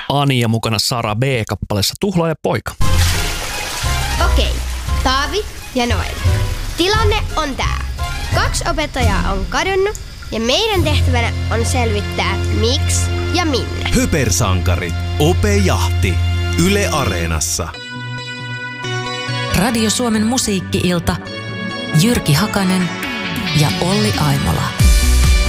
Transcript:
Ani ja mukana Sara B. kappaleessa Tuhlaaja poika. Okei, Taavi ja Noel. Tilanne on tää. 2 opettajaa on kadonnut ja meidän tehtävänä on selvittää miksi ja minne. Hypersankarit. Opejahti. Yle Areenassa. Radio Suomen musiikki-ilta. Jyrki Hakanen ja Olli Aimola.